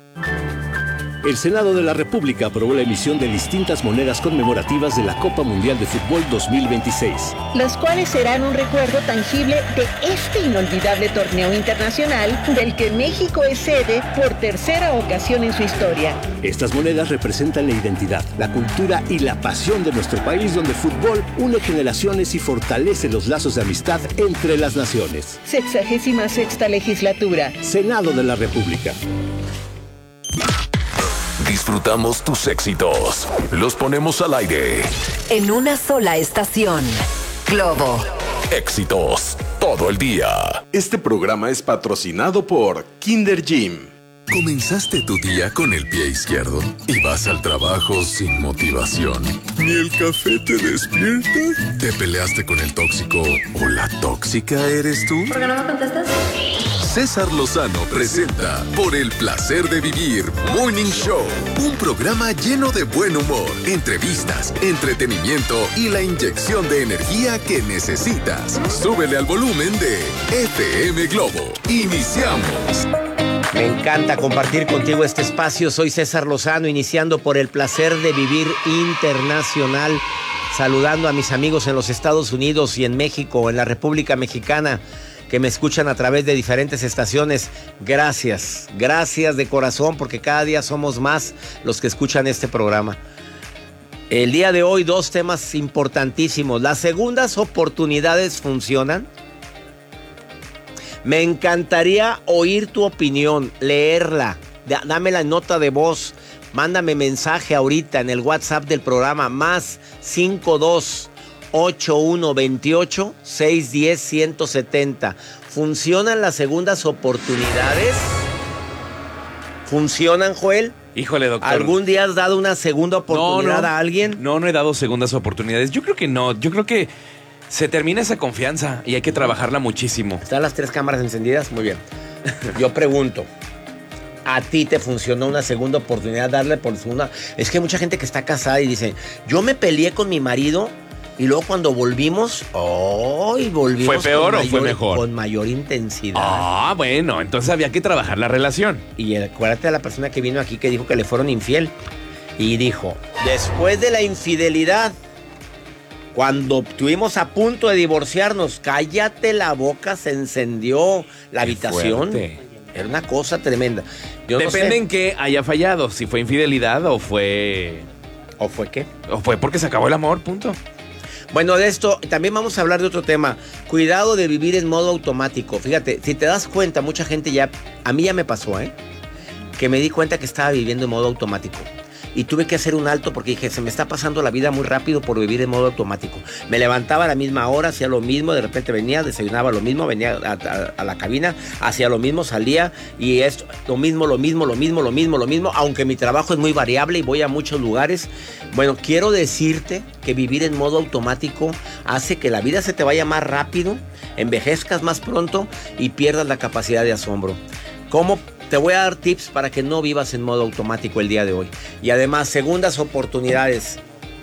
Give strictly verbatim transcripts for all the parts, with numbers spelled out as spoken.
El Senado de la República aprobó la emisión de distintas monedas conmemorativas de la Copa Mundial de Fútbol dos mil veintiséis. Las cuales serán un recuerdo tangible de este inolvidable torneo internacional del que México es sede por tercera ocasión en su historia. Estas monedas representan la identidad, la cultura y la pasión de nuestro país, donde el fútbol une generaciones y fortalece los lazos de amistad entre las naciones. Sexagésima sexta legislatura. Senado de la República. Disfrutamos tus éxitos. Los ponemos al aire. En una sola estación. Globo. Éxitos todo el día. Este programa es patrocinado por Kinder Gym. ¿Comenzaste tu día con el pie izquierdo y vas al trabajo sin motivación? ¿Ni el café te despierta? ¿Te peleaste con el tóxico o la tóxica eres tú? ¿Por qué no me contestas? César Lozano presenta Por el placer de vivir Morning Show, un programa lleno de buen humor, entrevistas, entretenimiento y la inyección de energía que necesitas. Súbele al volumen de F M Globo. Iniciamos. Me encanta compartir contigo este espacio. Soy César Lozano, iniciando por el placer de vivir internacional, saludando a mis amigos en los Estados Unidos y en México, en la República Mexicana, que me escuchan a través de diferentes estaciones. Gracias, gracias de corazón, porque cada día somos más los que escuchan este programa. El día de hoy, dos temas importantísimos. ¿Las segundas oportunidades funcionan? Me encantaría oír tu opinión, leerla. Dame la nota de voz. Mándame mensaje ahorita en el WhatsApp del programa, más cinco dos ocho uno veintiocho seiscientos diez ciento setenta. ¿Funcionan las segundas oportunidades? ¿Funcionan, Joel? Híjole, doctor. ¿Algún día has dado una segunda oportunidad no, no, a alguien? No, no he dado segundas oportunidades. Yo creo que no. Yo creo que se termina esa confianza y hay que trabajarla muchísimo. ¿Están las tres cámaras encendidas? Muy bien. Yo pregunto, ¿a ti te funcionó una segunda oportunidad darle por segunda? Es que hay mucha gente que está casada y dice, yo me peleé con mi marido y luego cuando volvimos, ¡oh! volvimos. ¿Fue peor mayor, o fue mejor? Con mayor intensidad. Ah, bueno, entonces había que trabajar la relación. Y acuérdate de la persona que vino aquí que dijo que le fueron infiel. Y dijo, después de la infidelidad, cuando estuvimos a punto de divorciarnos, cállate la boca, se encendió la habitación. Fuerte. Era una cosa tremenda. Yo Depende no sé. en qué haya fallado, si fue infidelidad o fue... ¿O fue qué? O fue porque se acabó el amor, punto. Bueno, de esto también vamos a hablar de otro tema. Cuidado de vivir en modo automático. Fíjate, si te das cuenta, mucha gente ya... A mí ya me pasó, ¿eh? Que me di cuenta que estaba viviendo en modo automático. Y tuve que hacer un alto porque dije, se me está pasando la vida muy rápido por vivir en modo automático. Me levantaba a la misma hora, hacía lo mismo, de repente venía, desayunaba lo mismo, venía a, a, a la cabina, hacía lo mismo, salía y esto, lo mismo, lo mismo, lo mismo, lo mismo, lo mismo, aunque mi trabajo es muy variable y voy a muchos lugares. Bueno, quiero decirte que vivir en modo automático hace que la vida se te vaya más rápido, envejezcas más pronto y pierdas la capacidad de asombro. ¿Cómo? Te voy a dar tips para que no vivas en modo automático el día de hoy. Y además, segundas oportunidades.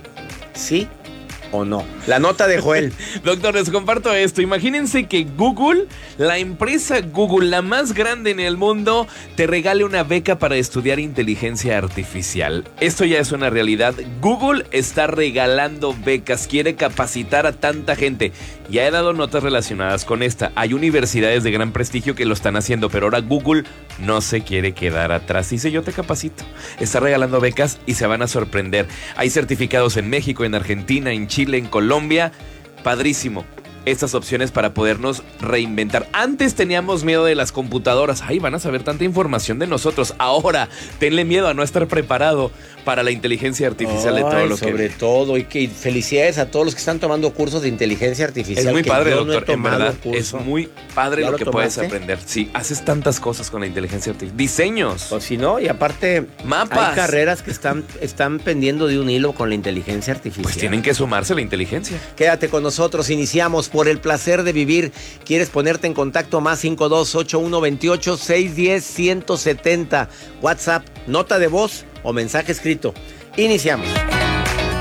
¿Sí o no? La nota de Joel. Doctor, les comparto esto. Imagínense que Google, la empresa Google, la más grande en el mundo, te regale una beca para estudiar inteligencia artificial. Esto ya es una realidad. Google está regalando becas, quiere capacitar a tanta gente. Ya he dado notas relacionadas con esta. Hay universidades de gran prestigio que lo están haciendo, pero ahora Google no se quiere quedar atrás. Dice, yo te capacito. Está regalando becas y se van a sorprender. Hay certificados en México, en Argentina, en Chile, en Colombia. Padrísimo. Estas opciones para podernos reinventar. Antes teníamos miedo de las computadoras. Ay, van a saber tanta información de nosotros. Ahora, tenle miedo a no estar preparado para la inteligencia artificial. Ay, de todo lo sobre que... Sobre todo, y que felicidades a todos los que están tomando cursos de inteligencia artificial. Es muy que padre, yo doctor, no he en verdad. curso. Es muy padre lo, lo que tomaste? puedes aprender. Sí, haces tantas cosas con la inteligencia artificial. Diseños. Pues si no, y aparte, mapas. Hay carreras que están, están pendiendo de un hilo con la inteligencia artificial. Pues tienen que sumarse a la inteligencia. Quédate con nosotros, iniciamos por el placer de vivir. ¿Quieres ponerte en contacto? Más cinco dos ocho uno veintiocho seiscientos diez ciento setenta. WhatsApp, nota de voz o mensaje escrito. Iniciamos.